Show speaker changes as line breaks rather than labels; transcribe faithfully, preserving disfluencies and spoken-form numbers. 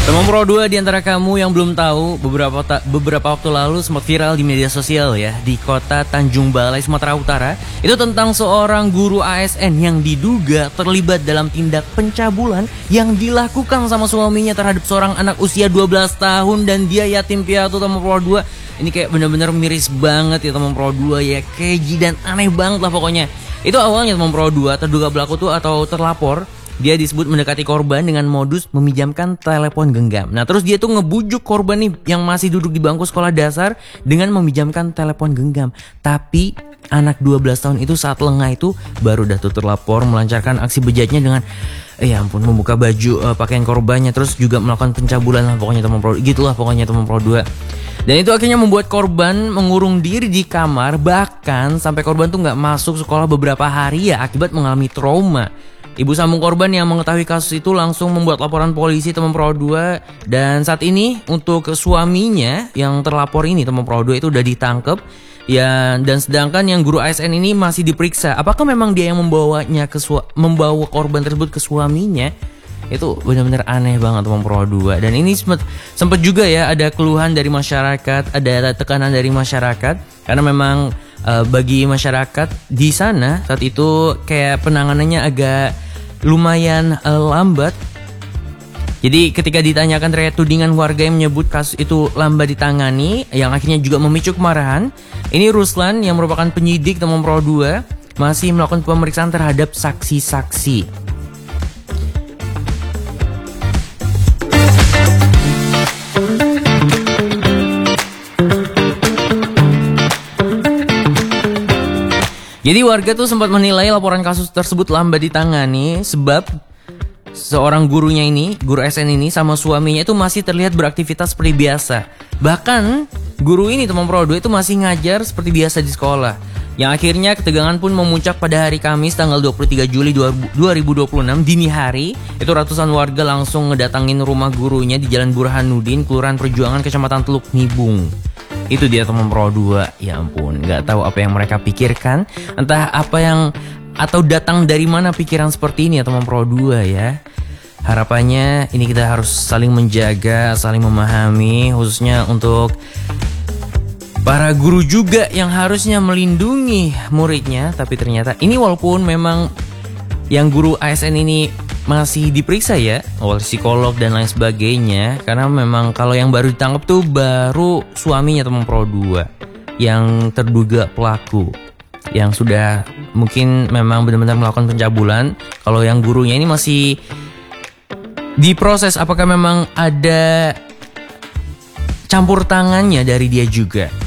Teman Pro dua di antara kamu yang belum tahu, beberapa ta- beberapa waktu lalu sempat viral di media sosial ya, di kota Tanjung Balai, Sumatera Utara. Itu tentang seorang guru A S N yang diduga terlibat dalam tindak pencabulan yang dilakukan sama suaminya terhadap seorang anak usia dua belas tahun dan dia yatim piatu. Teman Pro dua, ini kayak bener-bener miris banget ya teman Pro dua ya, keji dan aneh banget lah pokoknya. Itu awalnya teman Pro dua, terduga pelaku tuh atau terlapor, dia disebut mendekati korban dengan modus meminjamkan telepon genggam. Nah terus dia tuh ngebujuk korban nih yang masih duduk di bangku sekolah dasar dengan meminjamkan telepon genggam. Tapi anak dua belas tahun itu saat lengah itu baru dah tuh terlapor melancarkan aksi bejatnya dengan eh ya ampun membuka baju uh, pakaian korbannya, terus juga melakukan pencabulan lah pokoknya teman Pro, gitulah pokoknya teman Pro dua. Dan itu akhirnya membuat korban mengurung diri di kamar, bahkan sampai korban tuh nggak masuk sekolah beberapa hari ya akibat mengalami trauma. Ibu sambung korban yang mengetahui kasus itu langsung membuat laporan polisi teman Pro dua, dan saat ini untuk suaminya yang terlapor ini teman Pro dua itu udah ditangkap ya, dan sedangkan yang guru A S N ini masih diperiksa apakah memang dia yang membawanya ke su- membawa korban tersebut ke suaminya. Itu benar-benar aneh banget teman Pro dua. Dan ini sempat sempat juga ya ada keluhan dari masyarakat, ada tekanan dari masyarakat karena memang uh, bagi masyarakat di sana saat itu kayak penanganannya agak lumayan uh, lambat. Jadi ketika ditanyakan terkait tudingan warga yang menyebut kasus itu lambat ditangani, yang akhirnya juga memicu kemarahan, ini Ruslan yang merupakan penyidik teman Pro dua masih melakukan pemeriksaan terhadap saksi-saksi. Jadi warga tuh sempat menilai laporan kasus tersebut lambat ditangani sebab seorang gurunya ini, guru A S N ini sama suaminya itu masih terlihat beraktivitas seperti biasa. Bahkan guru ini teman Pro dua itu masih ngajar seperti biasa di sekolah. Yang akhirnya ketegangan pun memuncak pada hari Kamis tanggal dua puluh tiga Juli dua ribu dua puluh enam dini hari. Itu ratusan warga langsung ngedatangin rumah gurunya di Jalan Burhanuddin, Kelurahan Perjuangan, Kecamatan Teluk Nibung. Itu dia teman Pro dua, ya ampun, gak tahu apa yang mereka pikirkan, entah apa yang atau datang dari mana pikiran seperti ini ya teman Pro dua ya. Harapannya ini kita harus saling menjaga, saling memahami, khususnya untuk para guru juga yang harusnya melindungi muridnya. Tapi ternyata ini walaupun memang yang guru A S N ini masih diperiksa ya oleh psikolog dan lain sebagainya, karena memang kalau yang baru ditangkap tuh baru suaminya teman Pro dua yang terduga pelaku yang sudah mungkin memang benar-benar melakukan pencabulan. Kalau yang gurunya ini masih diproses apakah memang ada campur tangannya dari dia juga.